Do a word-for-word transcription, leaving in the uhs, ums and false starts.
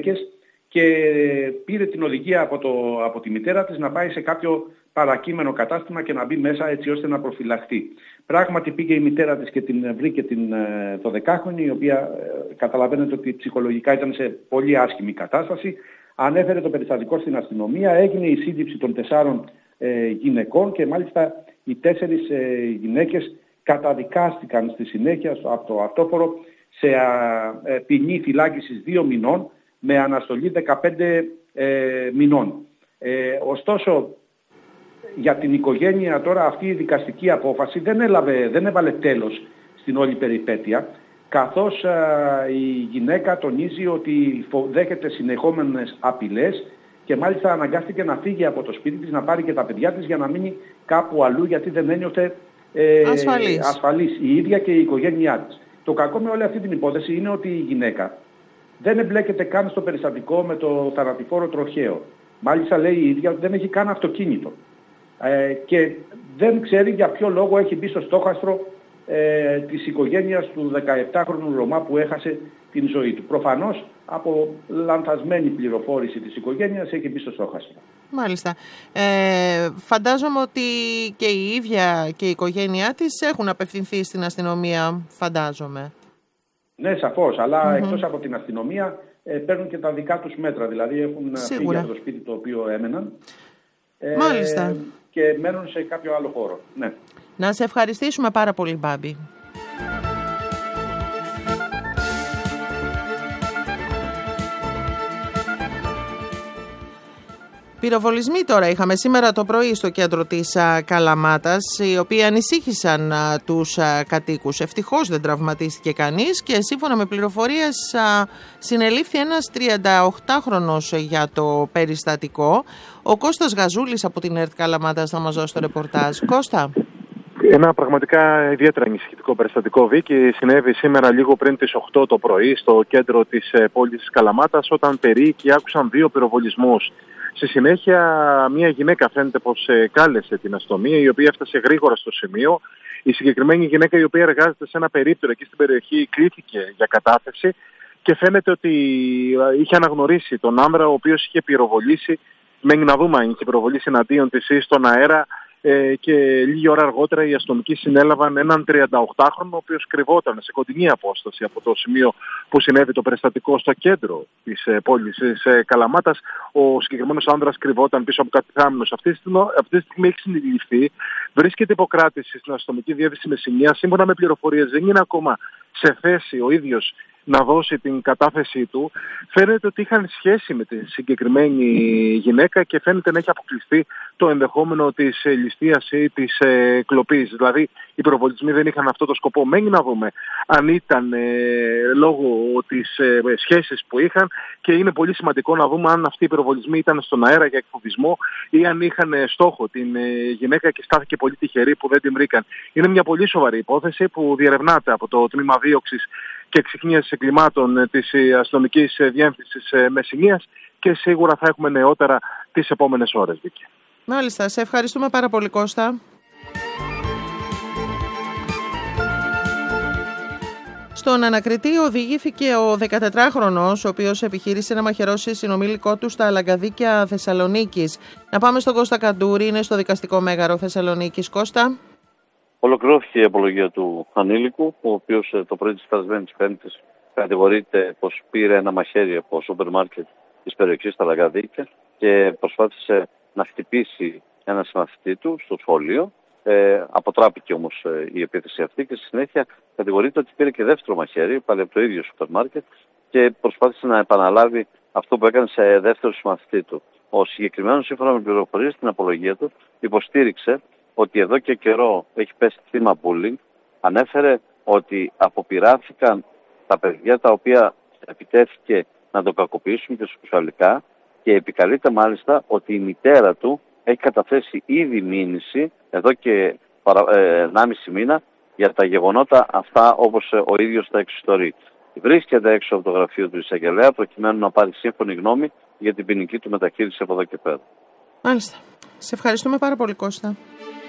γυναίκες και πήρε την οδηγία από, το, από τη μητέρα της να πάει σε κάποιο παρακείμενο κατάστημα και να μπει μέσα έτσι ώστε να προφυλαχθεί. Πράγματι πήγε η μητέρα της και την βρήκε την δωδεκάχρονη, η οποία καταλαβαίνετε ότι ψυχολογικά ήταν σε πολύ άσχημη κατάσταση. Ανέφερε το περιστατικό στην αστυνομία, έγινε η σύλληψη των τεσσάρων ε, γυναικών και μάλιστα οι τέσσερις ε, γυναίκες καταδικάστηκαν στη συνέχεια από το αυτόφορο σε α, ε, ποινή φυλάκισης δύο μηνών με αναστολή δεκαπέντε ε, μηνών. Ε, ωστόσο, για την οικογένεια τώρα αυτή η δικαστική απόφαση δεν, έλαβε, δεν έβαλε τέλος στην όλη περιπέτεια, καθώς α, η γυναίκα τονίζει ότι δέχεται συνεχόμενες απειλές και μάλιστα αναγκάστηκε να φύγει από το σπίτι της, να πάρει και τα παιδιά της για να μείνει κάπου αλλού, γιατί δεν ένιωθε ε, ασφαλής. ασφαλής η ίδια και η οικογένειά της. Το κακό με όλη αυτή την υπόθεση είναι ότι η γυναίκα δεν εμπλέκεται καν στο περιστατικό με το θανατηφόρο τροχαίο. Μάλιστα λέει η ίδια ότι δεν έχει καν αυτοκίνητο. Ε, και δεν ξέρει για ποιο λόγο έχει μπει στο στόχαστρο ε, της οικογένειας του δεκαεπτάχρονου Ρωμά που έχασε την ζωή του. Προφανώς από λανθασμένη πληροφόρηση της οικογένειας έχει μπει στο στόχαστρο. Μάλιστα. Ε, φαντάζομαι ότι και η ίδια και η οικογένειά της έχουν απευθυνθεί στην αστυνομία, φαντάζομαι. Ναι, σαφώς, αλλά mm-hmm. εκτός από την αστυνομία ε, παίρνουν και τα δικά τους μέτρα. Δηλαδή έχουν Σίγουρα. φύγει από το σπίτι το οποίο έμεναν. Ε, Μάλιστα. Και μένουν σε κάποιο άλλο χώρο. Ναι. Να σε ευχαριστήσουμε πάρα πολύ, Μπάμπη. Πυροβολισμοί τώρα είχαμε σήμερα το πρωί στο κέντρο της α, Καλαμάτας, οι οποίοι ανησύχησαν α, τους α, κατοίκους. Ευτυχώς δεν τραυματίστηκε κανείς και σύμφωνα με πληροφορίες α, συνελήφθη ένας τριανταοκτάχρονος για το περιστατικό. Ο Κώστας Γαζούλης από την ΕΡΤ Καλαμάτας θα μας δώσει το ρεπορτάζ. Κώστα. Ένα πραγματικά ιδιαίτερα ανησυχητικό περιστατικό, Βίκη, συνέβη σήμερα λίγο πριν τις οκτώ το πρωί στο κέντρο της πόλης της Καλαμάτας, όταν περίοικοι άκουσαν δύο πυροβολισμούς. Στη συνέχεια μια γυναίκα φαίνεται πως κάλεσε την αστυνομία, η οποία έφτασε γρήγορα στο σημείο. Η συγκεκριμένη γυναίκα, η οποία εργάζεται σε ένα περίπτερο εκεί στην περιοχή, κλήθηκε για κατάθεση και φαίνεται ότι είχε αναγνωρίσει τον άνδρα ο οποίος είχε πυροβολήσει. Μένει να δούμε αν είχε πυροβολήσει εναντίον της ή στον αέρα. Ε, και λίγη ώρα αργότερα οι αστυνομικοί συνέλαβαν έναν τριανταοκτάχρονο, ο οποίος κρυβόταν σε κοντινή απόσταση από το σημείο που συνέβη το περιστατικό στο κέντρο της ε, πόλης της ε, Καλαμάτας. Ο συγκεκριμένος άνδρας κρυβόταν πίσω από κατηθάμενος. Αυτή, αυτή τη στιγμή έχει συνειδητοποιηθεί, βρίσκεται υποκράτηση στην αστυνομική διεύθυνση Μεσσηνίας. Σύμφωνα με πληροφορίες δεν είναι ακόμα σε θέση ο ίδιος να δώσει την κατάθεσή του. Φαίνεται ότι είχαν σχέση με τη συγκεκριμένη γυναίκα και φαίνεται να έχει αποκλειστεί το ενδεχόμενο της ληστείας ή της ε, κλοπής. Δηλαδή οι πυροβολισμοί δεν είχαν αυτό το σκοπό. Μένει να δούμε αν ήταν ε, λόγω της ε, σχέσης που είχαν, και είναι πολύ σημαντικό να δούμε αν αυτοί οι πυροβολισμοί ήταν στον αέρα για εκφοβισμό ή αν είχαν στόχο την ε, γυναίκα και στάθηκε πολύ τυχερή που δεν την βρήκαν. Είναι μια πολύ σοβαρή υπόθεση που διερευνάται από το Τμήμα Δίωξης και Εξιχνίασης Εγκλημάτων της Αστυνομικής Διεύθυνσης Μεσσηνίας και σίγουρα θα έχουμε νεότερα τις επόμενες ώρες, Βίκη. Μάλιστα. Σε ευχαριστούμε πάρα πολύ, Κώστα. Στον ανακριτή οδηγήθηκε ο δεκατετράχρονος, ο οποίος επιχείρησε να μαχαιρώσει συνομήλικό του στα Λαγκαδίκια Θεσσαλονίκης. Να πάμε στον Κώστα Καντούρη, είναι στο δικαστικό μέγαρο Θεσσαλονίκης. Κώστα. Ολοκληρώθηκε η απολογία του ανήλικου, ο οποίος το πρωί της περασμένης Πέμπτης κατηγορείται πως πήρε ένα μαχαίρι από σούπερ μάρκετ της περιοχής στα Λαγκαδίκια και προσπάθησε να χτυπήσει ένα συμμαθητή του στο σχολείο. Ε, αποτράπηκε όμως ε, η επίθεση αυτή και στη συνέχεια κατηγορείται ότι πήρε και δεύτερο μαχαίρι, πάλι από το ίδιο σούπερ μάρκετ, και προσπάθησε να επαναλάβει αυτό που έκανε σε δεύτερο συμμαθητή του. Ο συγκεκριμένος, σύμφωνα με πληροφορίες στην απολογία του, υποστήριξε ότι εδώ και καιρό έχει πέσει θύμα bullying. Ανέφερε ότι αποπειράθηκαν τα παιδιά τα οποία επιτέθηκε να το κακοποιήσουν και σεξουαλικά, και επικαλείται μάλιστα ότι η μητέρα του έχει καταθέσει ήδη μήνυση εδώ και ενάμιση μήνα για τα γεγονότα αυτά, όπως ο ίδιος τα εξιστορεί. Βρίσκεται έξω από το γραφείο του εισαγγελέα προκειμένου να πάρει σύμφωνη γνώμη για την ποινική του μεταχείριση από εδώ και πέρα. Μάλιστα. Σε ευχαριστούμε πάρα πολύ, Κώστα.